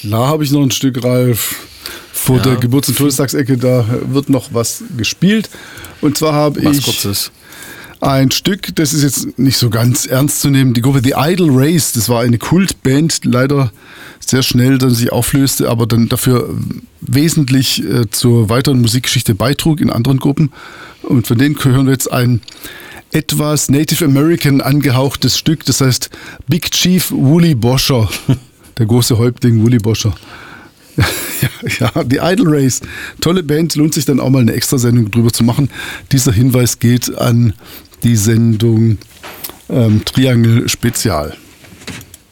Klar habe ich noch ein Stück, Ralf. Vor der Geburts- und Todestagsecke, da wird noch was gespielt. Und zwar habe ich Kurzes. ein Stück, das ist jetzt nicht so ganz ernst zu nehmen. Die Gruppe The Idle Race, das war eine Kultband, die leider sehr schnell dann sich auflöste, aber dann dafür wesentlich zur weiteren Musikgeschichte beitrug in anderen Gruppen. Und von denen hören wir jetzt ein etwas Native American angehauchtes Stück, das heißt Big Chief Wooly Bosher, der große Häuptling Wooly Bosher. Ja, die Idle Race, tolle Band, lohnt sich dann auch mal eine Extrasendung drüber zu machen. Dieser Hinweis geht an die Sendung Triangle Spezial.